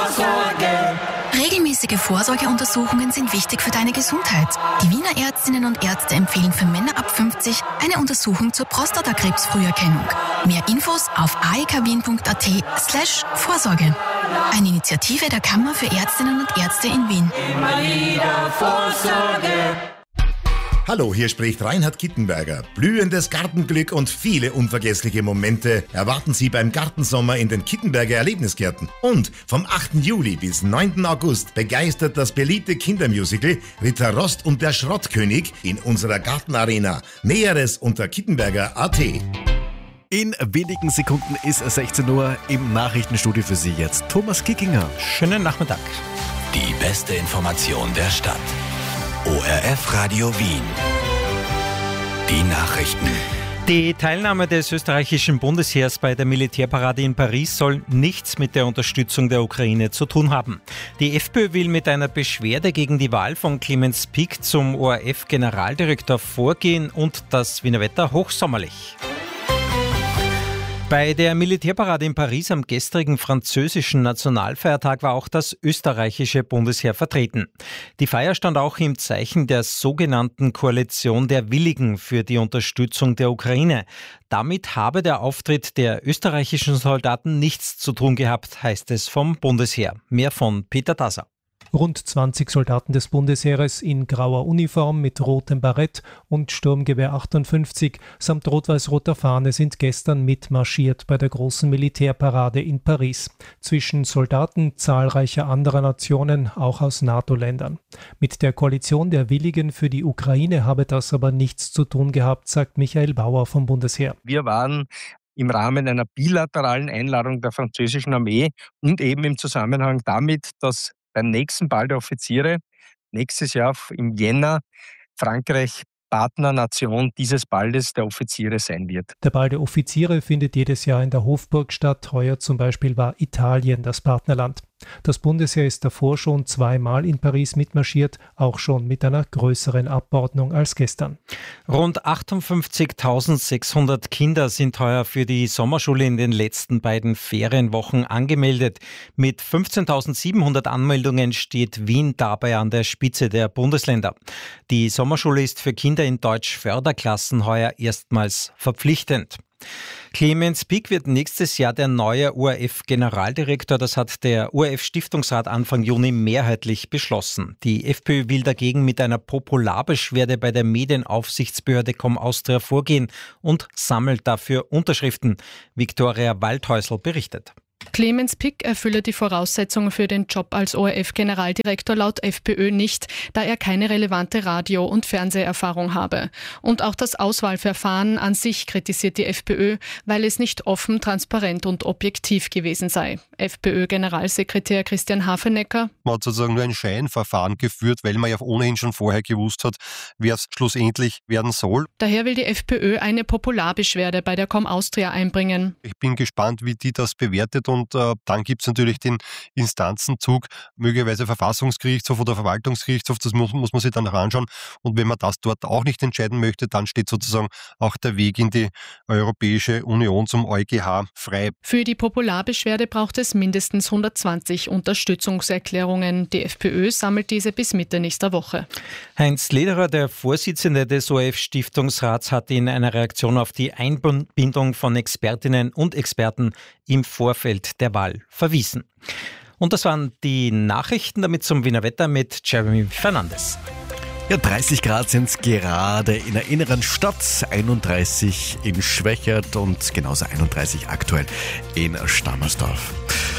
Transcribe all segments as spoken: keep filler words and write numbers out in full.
Vorsorge. Regelmäßige Vorsorgeuntersuchungen sind wichtig für deine Gesundheit. Die Wiener Ärztinnen und Ärzte empfehlen für Männer ab fünfzig eine Untersuchung zur Prostatakrebsfrüherkennung. Mehr Infos auf aekwien.at slash Vorsorge. Eine Initiative der Kammer für Ärztinnen und Ärzte in Wien. Immer wieder Vorsorge. Hallo, hier spricht Reinhard Kittenberger. Blühendes Gartenglück und viele unvergessliche Momente erwarten Sie beim Gartensommer in den Kittenberger Erlebnisgärten. Und vom achten Juli bis neunten August begeistert das beliebte Kindermusical Ritter Rost und der Schrottkönig in unserer Gartenarena. Näheres unter kittenberger punkt at. In wenigen Sekunden ist es sechzehn Uhr. Im Nachrichtenstudio für Sie jetzt Thomas Kickinger. Schönen Nachmittag. Die beste Information der Stadt. O R F Radio Wien. Die Nachrichten. Die Teilnahme des österreichischen Bundesheers bei der Militärparade in Paris soll nichts mit der Unterstützung der Ukraine zu tun haben. Die FPÖ will mit einer Beschwerde gegen die Wahl von Clemens Pick zum O R F-Generaldirektor vorgehen und das Wiener Wetter hochsommerlich. Bei der Militärparade in Paris am gestrigen französischen Nationalfeiertag war auch das österreichische Bundesheer vertreten. Die Feier stand auch im Zeichen der sogenannten Koalition der Willigen für die Unterstützung der Ukraine. Damit habe der Auftritt der österreichischen Soldaten nichts zu tun gehabt, heißt es vom Bundesheer. Mehr von Peter Tasser. Rund zwanzig Soldaten des Bundesheeres in grauer Uniform mit rotem Barett und Sturmgewehr achtundfünfzig samt rot-weiß-roter Fahne sind gestern mitmarschiert bei der großen Militärparade in Paris. Zwischen Soldaten zahlreicher anderer Nationen, auch aus NATO-Ländern. Mit der Koalition der Willigen für die Ukraine habe das aber nichts zu tun gehabt, sagt Michael Bauer vom Bundesheer. Wir waren im Rahmen einer bilateralen Einladung der französischen Armee und eben im Zusammenhang damit, dass beim nächsten Ball der Offiziere nächstes Jahr im Jänner Frankreich Partnernation dieses Balles der Offiziere sein wird. Der Ball der Offiziere findet jedes Jahr in der Hofburg statt. Heuer zum Beispiel war Italien das Partnerland. Das Bundesheer ist davor schon zweimal in Paris mitmarschiert, auch schon mit einer größeren Abordnung als gestern. Rund achtundfünfzigtausendsechshundert Kinder sind heuer für die Sommerschule in den letzten beiden Ferienwochen angemeldet. Mit fünfzehntausendsiebenhundert Anmeldungen steht Wien dabei an der Spitze der Bundesländer. Die Sommerschule ist für Kinder in Deutsch-Förderklassen heuer erstmals verpflichtend. Clemens Pick wird nächstes Jahr der neue O R F-Generaldirektor. Das hat der O R F-Stiftungsrat Anfang Juni mehrheitlich beschlossen. Die FPÖ will dagegen mit einer Popularbeschwerde bei der Medienaufsichtsbehörde ComAustria vorgehen und sammelt dafür Unterschriften. Viktoria Waldhäusl berichtet. Clemens Pick erfülle die Voraussetzungen für den Job als O R F-Generaldirektor laut FPÖ nicht, da er keine relevante Radio- und Fernseherfahrung habe. Und auch das Auswahlverfahren an sich kritisiert die FPÖ, weil es nicht offen, transparent und objektiv gewesen sei. FPÖ-Generalsekretär Christian Hafenecker: Man hat sozusagen nur ein Scheinverfahren geführt, weil man ja ohnehin schon vorher gewusst hat, wer es schlussendlich werden soll. Daher will die FPÖ eine Popularbeschwerde bei der ComAustria einbringen. Ich bin gespannt, wie die das bewertet. Und äh, dann gibt es natürlich den Instanzenzug, möglicherweise Verfassungsgerichtshof oder Verwaltungsgerichtshof, das muss, muss man sich dann noch anschauen. Und wenn man das dort auch nicht entscheiden möchte, dann steht sozusagen auch der Weg in die Europäische Union zum EuGH frei. Für die Popularbeschwerde braucht es mindestens hundertzwanzig Unterstützungserklärungen. Die FPÖ sammelt diese bis Mitte nächster Woche. Heinz Lederer, der Vorsitzende des O R F-Stiftungsrats, hat in einer Reaktion auf die Einbindung von Expertinnen und Experten im Vorfeld der Wahl verwiesen. Und das waren die Nachrichten, damit zum Wiener Wetter mit Jeremy Fernandes. Ja, dreißig Grad sind es gerade in der inneren Stadt, einunddreißig in Schwächert und genauso einunddreißig aktuell in Stammersdorf.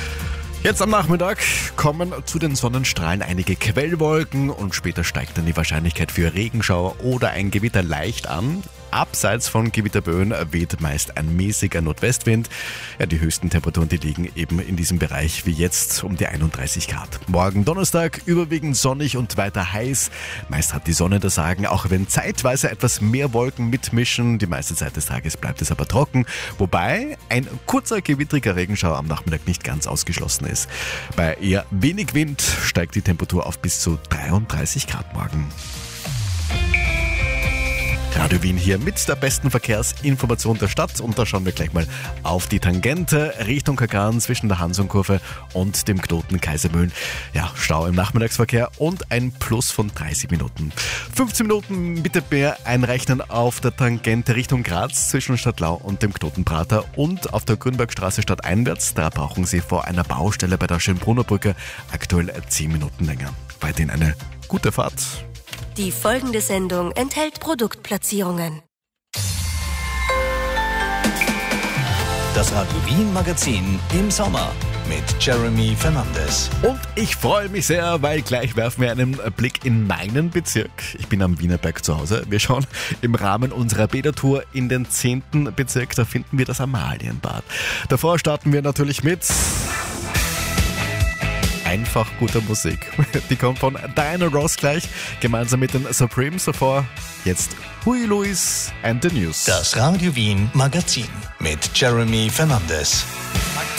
Jetzt am Nachmittag kommen zu den Sonnenstrahlen einige Quellwolken und später steigt dann die Wahrscheinlichkeit für Regenschauer oder ein Gewitter leicht an. Abseits von Gewitterböen weht meist ein mäßiger Nordwestwind. Ja, die höchsten Temperaturen, die liegen eben in diesem Bereich wie jetzt um die einunddreißig Grad. Morgen Donnerstag überwiegend sonnig und weiter heiß. Meist hat die Sonne das Sagen, auch wenn zeitweise etwas mehr Wolken mitmischen. Die meiste Zeit des Tages bleibt es aber trocken, wobei ein kurzer gewittriger Regenschauer am Nachmittag nicht ganz ausgeschlossen ist. Bei eher wenig Wind steigt die Temperatur auf bis zu dreiunddreißig Grad morgen. Radio Wien hier mit der besten Verkehrsinformation der Stadt. Und da schauen wir gleich mal auf die Tangente Richtung Kagan zwischen der Hansonkurve und dem Knoten Kaisermühlen. Ja, Stau im Nachmittagsverkehr und ein Plus von dreißig Minuten. fünfzehn Minuten bitte mehr einrechnen auf der Tangente Richtung Graz zwischen Stadtlau und dem Knoten Prater und auf der Grünbergstraße stadteinwärts. Da brauchen Sie vor einer Baustelle bei der Schönbrunner Brücke aktuell zehn Minuten länger. Weiterhin eine gute Fahrt. Die folgende Sendung enthält Produktplatzierungen. Das Radio Wien Magazin im Sommer mit Jeremy Fernandes. Und ich freue mich sehr, weil gleich werfen wir einen Blick in meinen Bezirk. Ich bin am Wienerberg zu Hause. Wir schauen im Rahmen unserer Bädertour in den zehnten Bezirk. Da finden wir das Amalienbad. Davor starten wir natürlich mit einfach guter Musik. Die kommt von Diana Ross gleich, gemeinsam mit den Supremes. Davor jetzt Huey Lewis and the News. Das Radio Wien Magazin mit Jeremy Fernandes.